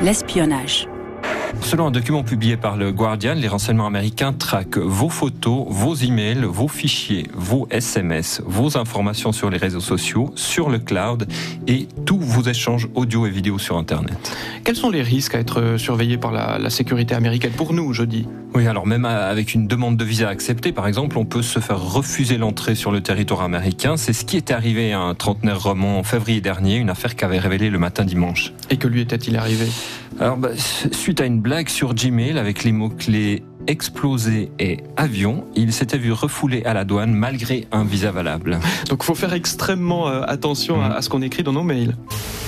l'espionnage. Selon un document publié par le Guardian, les renseignements américains traquent vos photos, vos emails, vos fichiers, vos SMS, vos informations sur les réseaux sociaux, sur le cloud et tous vos échanges audio et vidéo sur Internet. Quels sont les risques à être surveillés par la sécurité américaine pour nous, je dis ? Oui, alors même avec une demande de visa acceptée, par exemple, on peut se faire refuser l'entrée sur le territoire américain. C'est ce qui est arrivé à un trentenaire roman en février dernier, une affaire qu'avait révélée le matin dimanche. Et que lui était-il arrivé ? Alors, suite à une blague sur Gmail avec les mots-clés explosé et avion, il s'était vu refoulé à la douane malgré un visa valable. Donc il faut faire extrêmement attention à ce qu'on écrit dans nos mails.